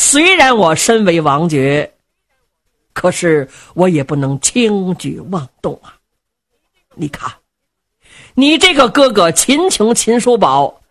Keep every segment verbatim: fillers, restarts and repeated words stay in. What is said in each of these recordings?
虽然我身为王爵，可是我也不能轻举妄动啊。你看，你这个哥哥秦琼秦叔宝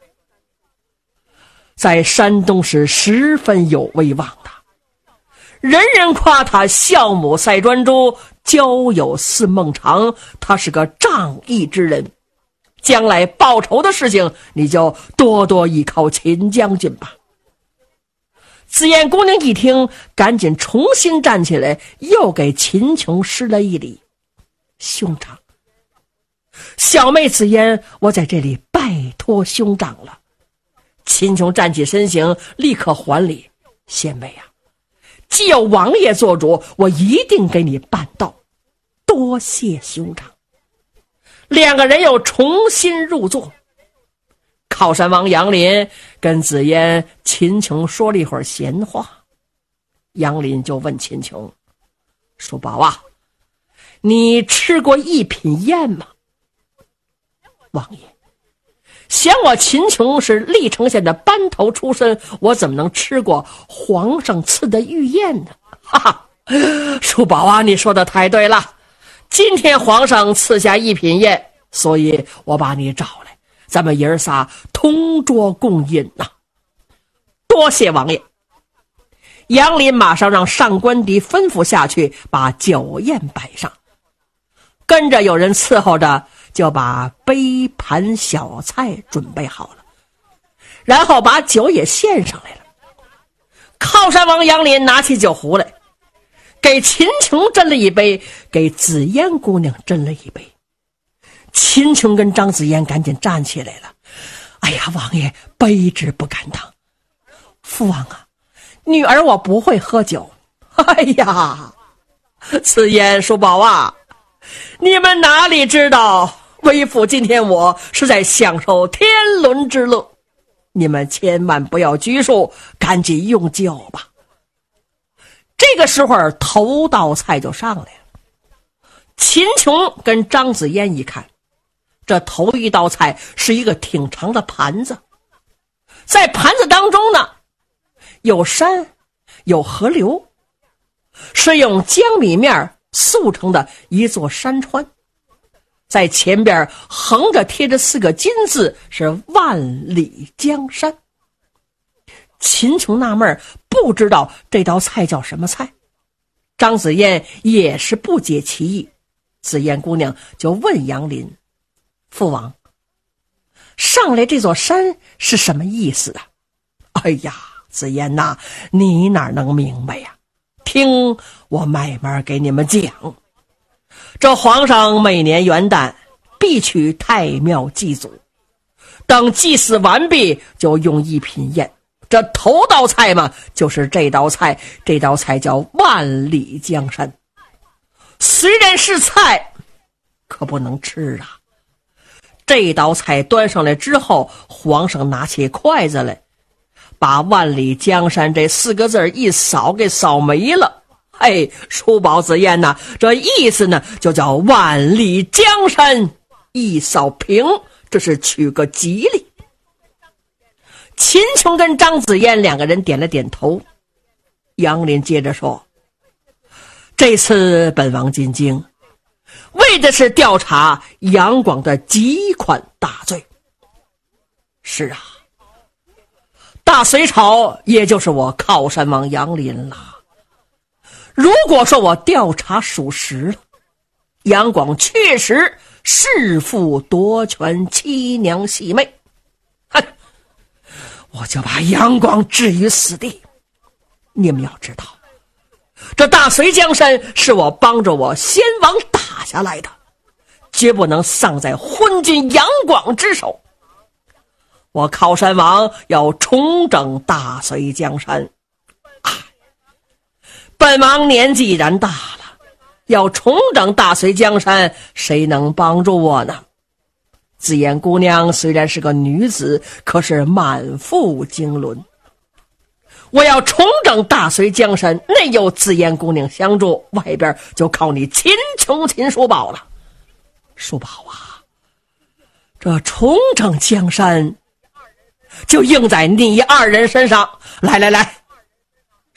在山东是十分有威望的，人人夸他孝母赛专诸，交友似孟尝，他是个仗义之人。将来报仇的事情，你就多多依靠秦将军吧。紫燕姑娘一听，赶紧重新站起来，又给秦琼施了一礼。兄长，小妹紫燕，我在这里拜托兄长了。秦琼站起身形，立刻还礼。贤妹啊，既有王爷做主，我一定给你办到，多谢兄长。两个人又重新入座。靠山王杨林跟紫嫣、秦琼说了一会儿闲话，杨林就问秦琼：“叔宝啊，你吃过一品宴吗？”王爷，嫌我秦琼是历城县的班头出身，我怎么能吃过皇上赐的御宴呢？哈哈，叔宝啊，你说的太对了。今天皇上赐下一品宴，所以我把你找来，咱们爷儿仨同桌共饮呐、啊。多谢王爷。杨林马上让上官迪吩咐下去，把酒宴摆上，跟着有人伺候着，就把杯盘小菜准备好了，然后把酒也献上来了。靠山王杨林拿起酒壶来，给秦琼斟了一杯，给紫嫣姑娘斟了一杯。秦琼跟张紫嫣赶紧站起来了。哎呀，王爷卑职不敢当。父王啊，女儿我不会喝酒。哎呀，紫嫣叔宝啊，你们哪里知道，为父今天我是在享受天伦之乐，你们千万不要拘束，赶紧用酒吧。这个时候头道菜就上来了。秦琼跟张紫嫣一看，这头一道菜是一个挺长的盘子，在盘子当中呢，有山有河流，是用江米面塑成的一座山川，在前边横着贴着四个金字，是万里江山。秦琼纳闷，不知道这道菜叫什么菜。张紫嫣也是不解其意。紫嫣姑娘就问杨林：“父王，上来这座山是什么意思啊？”哎呀，紫嫣呐，你哪能明白呀？听我慢慢给你们讲。这皇上每年元旦必去太庙祭祖，等祭祀完毕就用一品宴。这头道菜嘛，就是这道菜，这道菜叫万里江山。虽然是菜，可不能吃啊。这道菜端上来之后，皇上拿起筷子来，把万里江山这四个字一扫，给扫没了。嘿，叔宝紫嫣呐，这意思呢就叫万里江山一扫平，这是取个吉利。秦琼跟张紫嫣两个人点了点头。杨林接着说：“这次本王进京，为的是调查杨广的几款大罪。是啊，大隋朝也就是我靠山王杨林了。如果说我调查属实了，杨广确实弑父夺权，欺娘戏妹，哼，我就把杨广置于死地。你们要知道，这大隋江山是我帮着我先王打下来的，绝不能丧在昏君杨广之手。我靠山王要重整大隋江山，啊，本王年纪已然大了，要重整大隋江山，谁能帮助我呢？紫嫣姑娘虽然是个女子，可是满腹经纶。我要重整大隋江山，内有紫嫣姑娘相助，外边就靠你秦琼秦叔宝了。叔宝啊，这重整江山就应在你二人身上。来来来，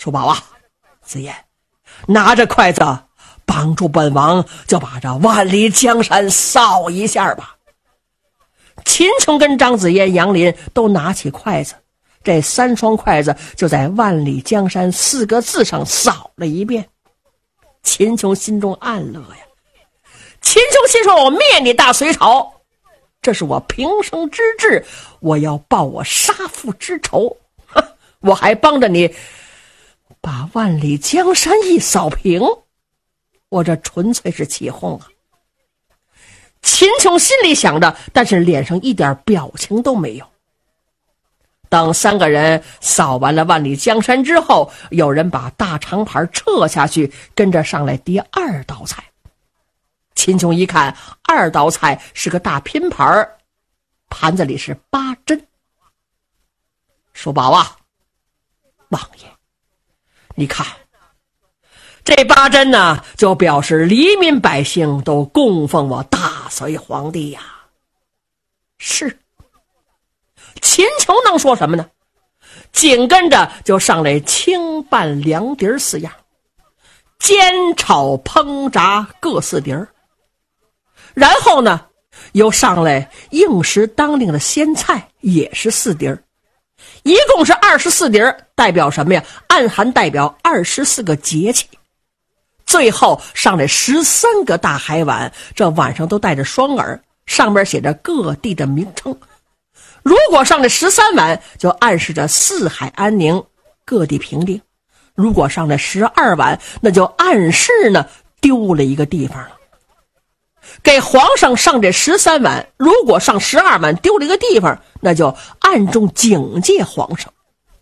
叔宝啊，子言，拿着筷子帮助本王就把这万里江山扫一下吧。秦琼跟张子嫣、杨林都拿起筷子，这三双筷子就在万里江山四个字上扫了一遍。秦琼心中暗乐呀，秦琼心说，我灭你大隋朝，这是我平生之志，我要报我杀父之仇，我还帮着你把万里江山一扫平，我这纯粹是起哄啊。秦琼心里想着，但是脸上一点表情都没有。等三个人扫完了万里江山之后，有人把大长盘撤下去，跟着上来第二道菜。秦琼一看，二道菜是个大拼盘，盘子里是八珍。叔宝啊，王爷，你看这八珍呢，就表示黎民百姓都供奉我大隋皇帝呀。是，秦琼能说什么呢？紧跟着就上来清拌凉碟四样，煎炒烹炸各四碟，然后呢又上来应时当令的鲜菜，也是四碟，一共是二十四碟，代表什么呀？暗含代表二十四个节气。最后上来十三个大海碗，这碗上都带着双耳，上面写着各地的名称。如果上来十三碗，就暗示着四海安宁，各地平定；如果上来十二碗，那就暗示呢丢了一个地方了。给皇上上这十三碗，如果上十二碗丢了一个地方，那就暗中警戒皇上。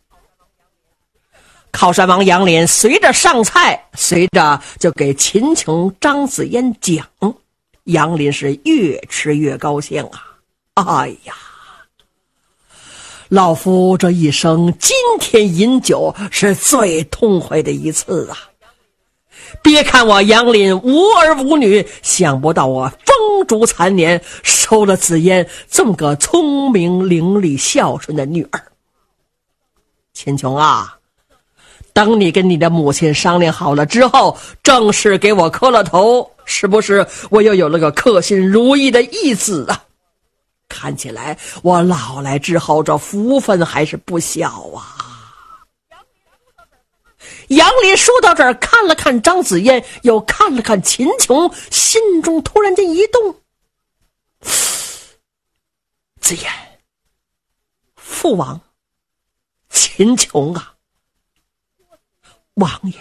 靠山王杨林随着上菜，随着就给秦琼、张子嫣讲，杨林是越吃越高兴啊！哎呀，老夫这一生今天饮酒是最痛快的一次啊！别看我杨林无儿无女，想不到我风烛残年收了子嫣这么个聪明伶俐孝顺的女儿。秦琼啊，等你跟你的母亲商量好了之后，正式给我磕了头，是不是我又有了个克心如意的义子啊？看起来我老来之后这福分还是不小啊。杨林说到这儿，看了看张子嫣，又看了看秦琼，心中突然间一动。子嫣，父王，秦琼啊，王爷，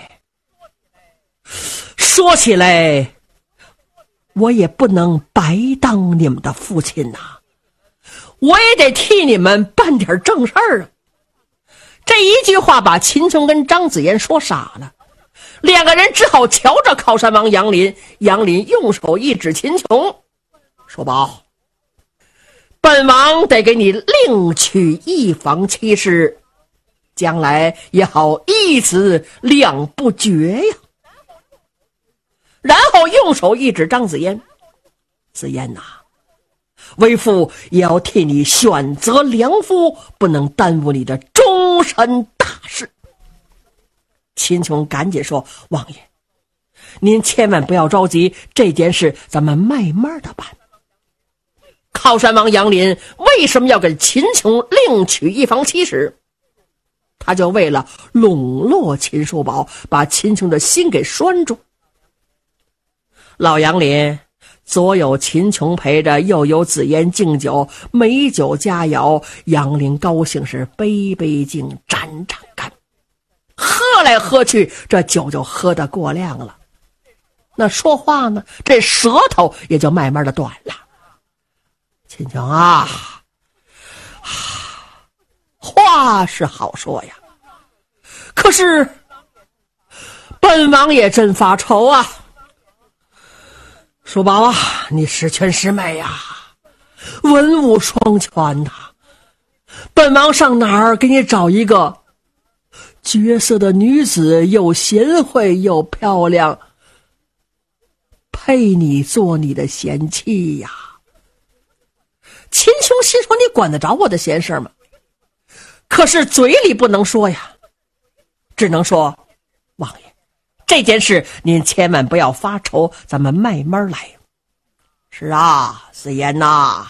说起来我也不能白当你们的父亲呐、啊，我也得替你们办点正事儿啊。这一句话把秦琼跟张子嫣说傻了，两个人只好瞧着靠山王杨林。杨林用手一指秦琼，说宝，本王得给你另娶一房妻室，将来也好一子两不绝呀。然后用手一指张子嫣，子嫣呐、啊，为父也要替你选择良夫，不能耽误你的终身大事。秦琼赶紧说，王爷，您千万不要着急，这件事咱们慢慢的办。靠山王杨林为什么要给秦琼另娶一房妻室？他就为了笼络秦叔宝，把秦琼的心给拴住。老杨林左有秦琼陪着，右有紫嫣敬酒，美酒佳肴，杨林高兴是杯杯敬，盏盏干，喝来喝去，这酒就喝得过量了。那说话呢，这舌头也就慢慢的短了。秦琼啊，话是好说呀，可是本王也真发愁啊。叔宝啊，你十全十美呀、啊，文武双全呐、啊，本王上哪儿给你找一个绝色的女子，又贤惠又漂亮，配你做你的贤妻呀？秦琼心说，你管得着我的闲事吗？可是嘴里不能说呀。 只能说，王爷，这件事您千万不要发愁，咱们慢慢来。是啊，紫嫣呐，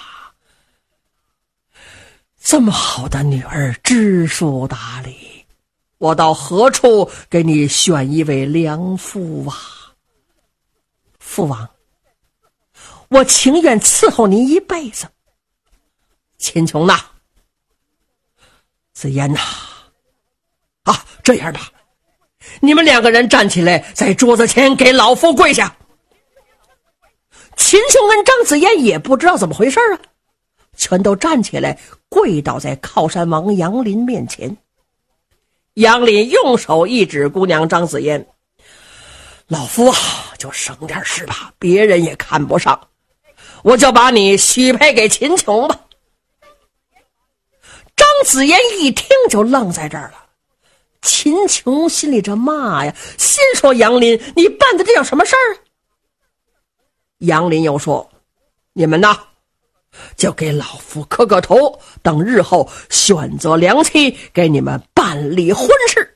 这么好的女儿，知书达理，我到何处给你选一位良夫啊？父王，我情愿伺候您一辈子。秦琼呐，紫嫣呐，啊，这样吧，你们两个人站起来，在桌子前给老夫跪下。秦琼跟张紫嫣也不知道怎么回事啊，全都站起来跪倒在靠山王杨林面前。杨林用手一指姑娘张紫嫣，老夫啊，就省点事吧，别人也看不上，我就把你许配给秦琼吧。张紫嫣一听就愣在这儿了，秦琼心里这骂呀，心说杨林，你办的这叫什么事儿？杨林又说，你们呐，就给老夫磕个头，等日后选择良妻，给你们办理婚事。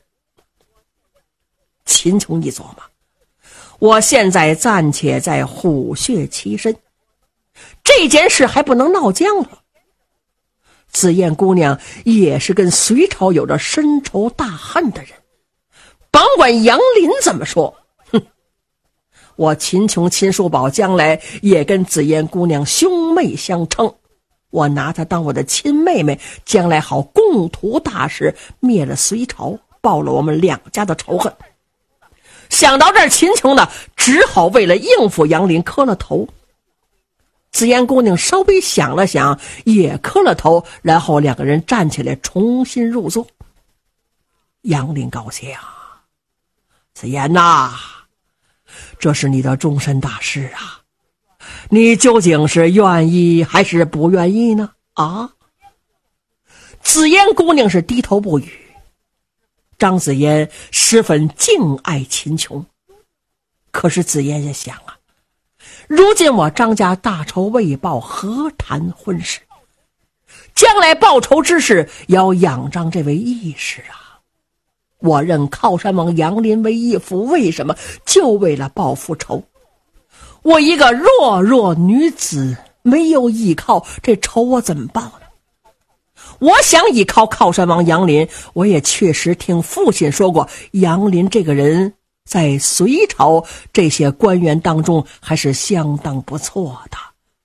秦琼一琢磨，我现在暂且在虎穴栖身，这件事还不能闹僵了。紫燕姑娘也是跟隋朝有着深仇大恨的人，甭管杨林怎么说，哼，我秦琼秦叔宝将来也跟紫燕姑娘兄妹相称，我拿她当我的亲妹妹，将来好共图大事，灭了隋朝，报了我们两家的仇恨。想到这儿，秦琼呢只好为了应付杨林磕了头。紫嫣姑娘稍微想了想，也磕了头，然后两个人站起来重新入座。杨林高兴，紫嫣呐，这是你的终身大事啊，你究竟是愿意还是不愿意呢？啊！紫嫣姑娘是低头不语。张紫嫣十分敬爱秦琼，可是紫嫣也想啊，如今我张家大仇未报，何谈婚事？将来报仇之事要仰仗这位义士啊！我认靠山王杨林为义父，为什么？就为了报复仇。我一个弱弱女子，没有依靠，这仇我怎么报呢？我想依靠靠山王杨林，我也确实听父亲说过，杨林这个人在隋朝这些官员当中还是相当不错的。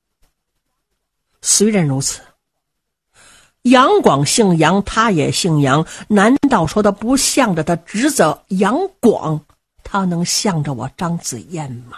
虽然如此，杨广姓杨，他也姓杨，难道说他不向着他侄子杨广，他能向着我张紫嫣吗？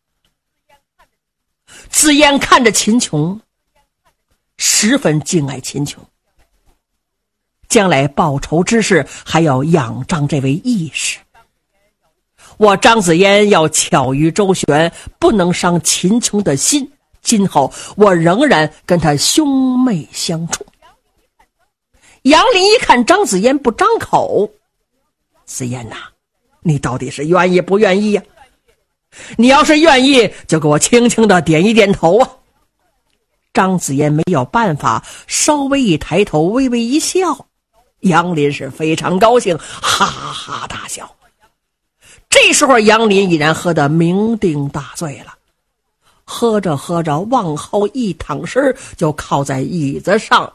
紫嫣看着秦琼，十分敬爱秦琼，将来报仇之事还要仰仗这位义士。我张紫嫣要巧于周旋，不能伤秦琼的心，今后我仍然跟他兄妹相处。杨林一看张紫嫣不张口，紫嫣呐，你到底是愿意不愿意呀？你要是愿意，就给我轻轻的点一点头啊！张紫嫣没有办法，稍微一抬头，微微一笑。杨林是非常高兴，哈哈大笑。这时候杨林已然喝得酩酊大醉了，喝着喝着往后一躺身，就靠在椅子上，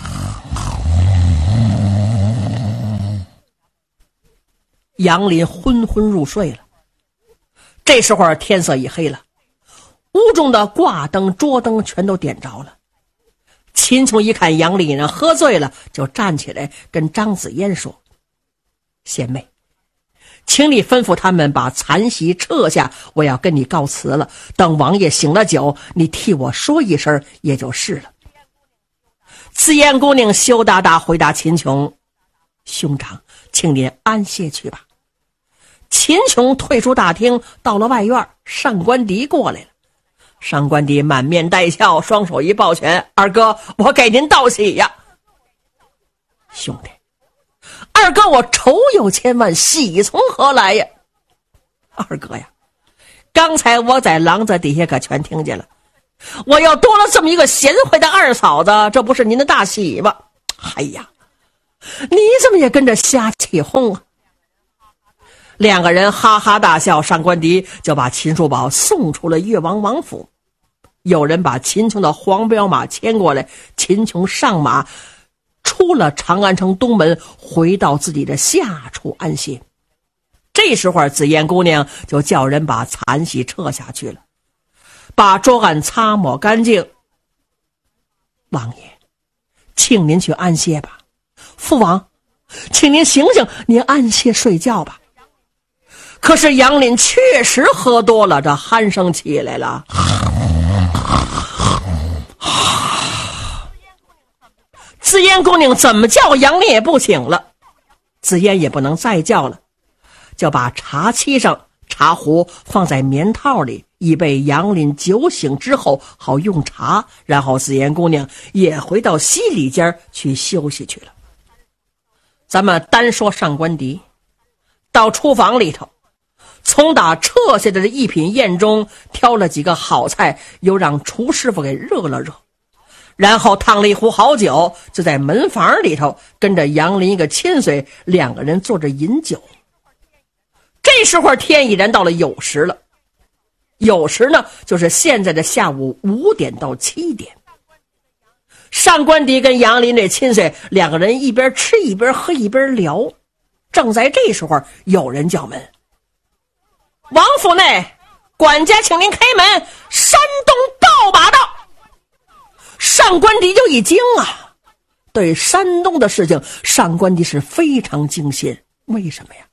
杨林昏昏入睡了。这时候天色已黑了，屋中的挂灯桌灯全都点着了。秦琼一看杨林人喝醉了，就站起来跟张紫嫣说，贤妹，请你吩咐他们把残席撤下，我要跟你告辞了，等王爷醒了酒，你替我说一声也就是了。紫嫣姑娘羞答答回答秦琼，兄长，请您安歇去吧。秦琼退出大厅，到了外院，上官迪过来了。上官迪满面带笑，双手一抱拳，二哥，我给您道喜呀。兄弟，二哥我仇有千万，喜从何来呀？二哥呀，刚才我在廊子底下可全听见了，我要多了这么一个贤惠的二嫂子，这不是您的大喜吗？哎呀，你怎么也跟着瞎起哄啊？ 两个人哈哈大笑，上官迪就把秦叔宝送出了越王王府。有人把秦琼的黄骠马牵过来，秦琼上马出了长安城东门，回到自己的下处安歇。这时候紫燕姑娘就叫人把残席撤下去了，把桌案擦抹干净。王爷，请您去安歇吧。父王，请您醒醒，您安歇睡觉吧。可是杨林确实喝多了，这鼾声起来了。紫燕姑娘怎么叫杨林也不醒了，紫燕也不能再叫了，就把茶沏上，茶壶放在棉套里，以备杨林酒醒之后好用茶。然后紫燕姑娘也回到西里间去休息去了。咱们单说上官迪，到厨房里头，从打撤下的一品宴中挑了几个好菜，又让厨师傅给热了热，然后烫了一壶好酒，就在门房里头跟着杨林一个亲随，两个人坐着饮酒。这时候天已然到了酉时了，酉时呢就是现在的下午五点到七点。上官迪跟杨林这亲随两个人一边吃一边喝一边聊。正在这时候有人叫门，王府内管家请您开门，山东报马到。上官迪就一惊啊，对山东的事情上官迪是非常惊心。为什么呀？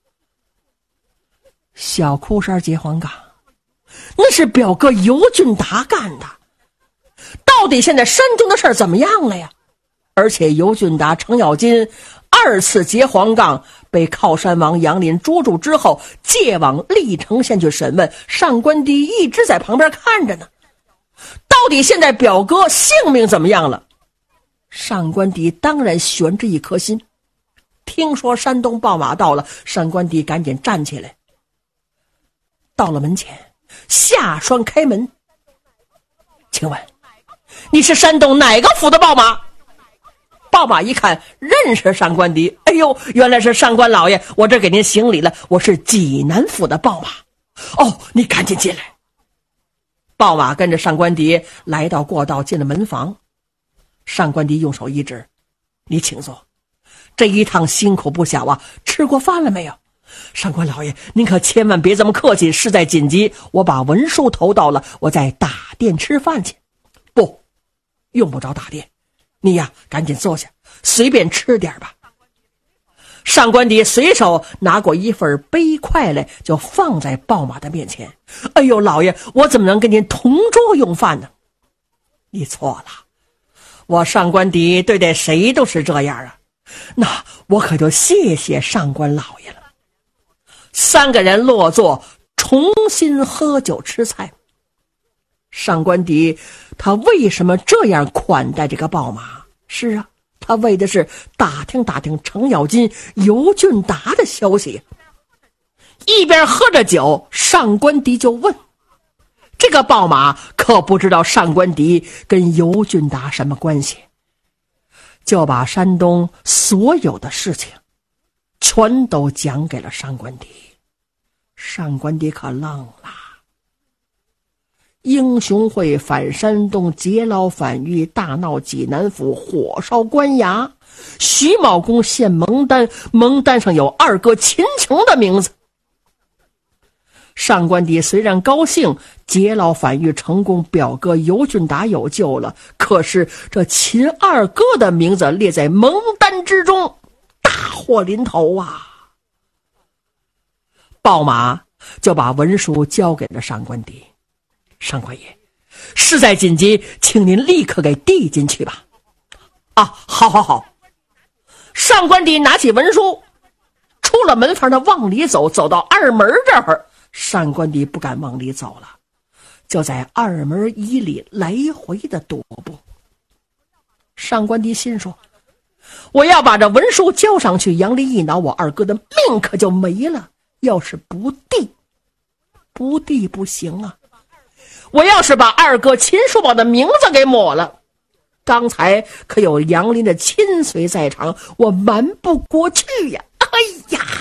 小哭山结黄岗那是表哥尤俊达干的，到底现在山东的事怎么样了呀？而且尤俊达、程咬金二次劫黄杠，被靠山王杨林捉住之后，借往历城县去审问，上官迪一直在旁边看着呢。到底现在表哥性命怎么样了？上官迪当然悬着一颗心。听说山东报马到了，上官迪赶紧站起来，到了门前，下栓开门。请问你是山东哪个府的报马？报马一看认识上官迪，哎呦，原来是上官老爷，我这给您行礼了，我是济南府的报马。哦，你赶紧进来。报马跟着上官迪来到过道，进了门房。上官迪用手一指，你请坐，这一趟辛苦不小啊，吃过饭了没有？上官老爷，您可千万别这么客气，事在紧急，我把文书投到了，我再打店吃饭去。不，用不着打店，你呀赶紧坐下，随便吃点吧。上官迪随手拿过一份杯筷来，就放在报马的面前。哎呦，老爷，我怎么能跟您同桌用饭呢？你错了，我上官迪对待谁都是这样啊，那我可就谢谢上官老爷了。三个人落座，重新喝酒吃菜。上官迪他为什么这样款待这个报马？是啊，他为的是打听打听程咬金、尤俊达的消息。一边喝着酒，上官迪就问，这个报马可不知道上官迪跟尤俊达什么关系，就把山东所有的事情全都讲给了上官迪。上官迪可愣了，英雄会反山东，劫牢反狱，大闹济南府，火烧官衙，徐茂公献蒙丹，蒙丹上有二哥秦琼的名字。上官迪虽然高兴劫牢反狱成功，表哥尤俊达有救了，可是这秦二哥的名字列在蒙丹之中，大祸临头啊！报马就把文书交给了上官迪。上官爷，事在紧急，请您立刻给递进去吧。啊，好好好。上官迪拿起文书，出了门房，他往里走，走到二门这儿，上官迪不敢往里走了，就在二门以里来回的踱步。上官迪心说，我要把这文书交上去，杨林一恼，我二哥的命可就没了。要是不递，不递不行啊！我要是把二哥秦叔宝的名字给抹了，刚才可有杨林的亲随在场，我瞒不过去呀！哎呀！